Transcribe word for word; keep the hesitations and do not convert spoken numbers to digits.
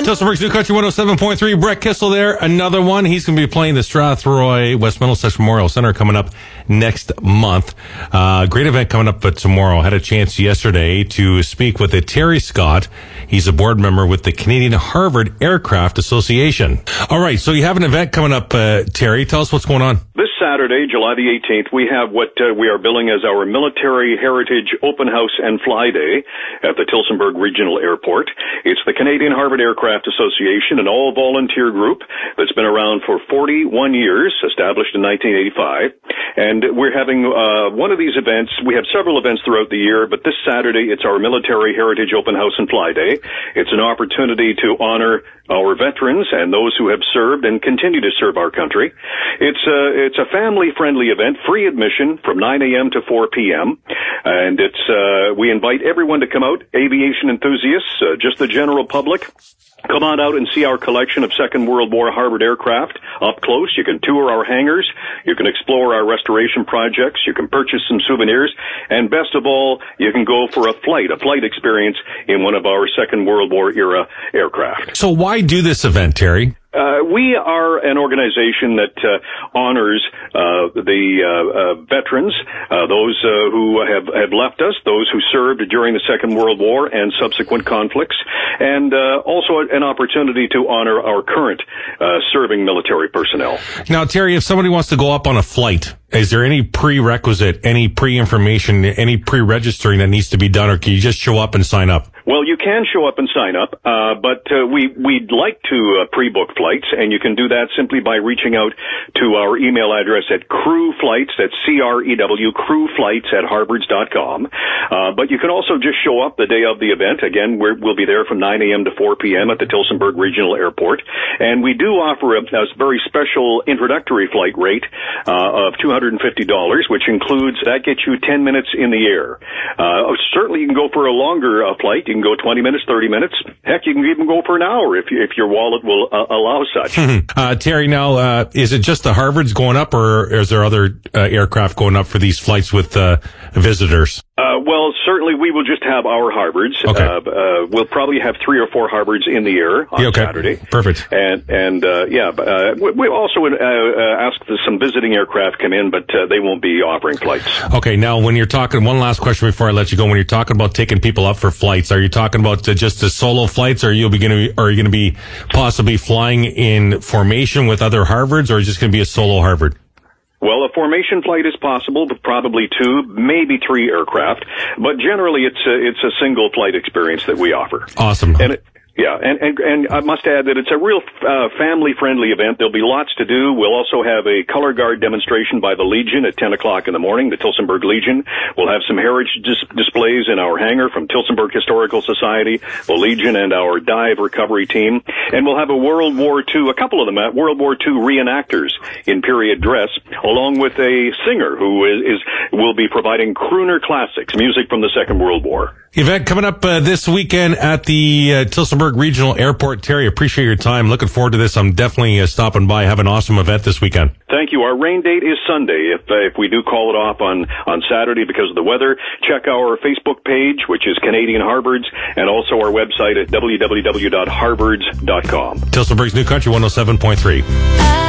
Tilsonburg's New Country one oh seven point three. Brett Kissel there. Another one. He's going to be playing the Strathroy West Middlesex Memorial Center coming up next month. Uh, great event coming up tomorrow. Had a chance yesterday to speak with Terry Scott. He's a board member with the Canadian Harvard Aircraft Association. All right. So you have an event coming up, uh, Terry. Tell us what's going on. This Saturday, July the eighteenth, we have what uh, we are billing as our Military Heritage Open House and Fly Day at the Tilsonburg Regional Airport. It's the Canadian Harvard Aircraft Association, an all-volunteer group that's been around for forty-one years, established in nineteen eighty-five. And we're having uh, one of these events. We have several events throughout the year, but this Saturday, it's our Military Heritage Open House and Fly Day. It's an opportunity to honor our veterans and those who have served and continue to serve our country. It's a, it's a family-friendly event, free admission from nine a.m. to four p.m. And it's, uh, we invite everyone to come out, aviation enthusiasts, uh, just the general public. Come on out and see our collection of Second World War Harvard aircraft up close. You can tour our hangars. You can explore our restoration projects. You can purchase some souvenirs. And best of all, you can go for a flight, a flight experience in one of our Second World War era aircraft. So why do this event, Terry? Uh, we are an organization that uh, honors uh, the uh, uh, veterans, uh, those uh, who have, have left us, those who served during the Second World War and subsequent conflicts, and uh, also an opportunity to honor our current uh, serving military personnel. Now, Terry, if somebody wants to go up on a flight, is there any prerequisite, any pre-information, any pre-registering that needs to be done, or can you just show up and sign up? Well, you can show up and sign up, uh, but uh, we, we'd like to uh, pre-book flights, and you can do that simply by reaching out to our email address at crewflights, that's C R E W, crewflights at harvards dot com. Uh, but you can also just show up the day of the event. Again, we're, we'll be there from nine a.m. to four p.m. at the Tilsonburg Regional Airport. And we do offer a, a very special introductory flight rate uh, of two hundred fifty dollars, which includes, that gets you ten minutes in the air. Uh, certainly you can go for a longer uh, flight. You can go twenty minutes, thirty minutes. Heck, you can even go for an hour if you, if your wallet will uh, allow such. uh, Terry, now, uh, is it just the Harvards going up, or is there other uh, aircraft going up for these flights with uh, visitors? Uh, well, certainly we will just have our Harvards. Okay. Uh, uh, we'll probably have three or four Harvards in the air on yeah, okay. Saturday. Perfect. And, and uh, yeah, uh, we, we also uh, uh, ask that some visiting aircraft come in, but uh, they won't be offering flights. Okay, now when you're talking, one last question before I let you go. When you're talking about taking people up for flights, are you talking about uh, just the solo flights, or are you going to are you going to be possibly flying in formation with other Harvards, or is it just going to be a solo Harvard? Well, a formation flight is possible, but probably two, maybe three aircraft. But generally, it's a, it's a single flight experience that we offer. Awesome. And it, Yeah, and, and and I must add that it's a real uh, family-friendly event. There'll be lots to do. We'll also have a color guard demonstration by the Legion at ten o'clock in the morning, the Tilsonburg Legion. We'll have some heritage dis- displays in our hangar from Tilsonburg Historical Society, the Legion, and our dive recovery team. And we'll have a World War Two, a couple of them, uh, World War Two reenactors in period dress, along with a singer who is, is will be providing crooner classics, music from the Second World War. Event coming up uh, this weekend at the uh, Tilsonburg Regional Airport. Terry, appreciate your time. Looking forward to this. I'm definitely uh, stopping by. Have an awesome event this weekend. Thank you. Our rain date is Sunday. If uh, if we do call it off on, on Saturday because of the weather, check our Facebook page, which is Canadian Harvards, and also our website at w w w dot harvards dot com. Tilsonburg's New Country one oh seven point three.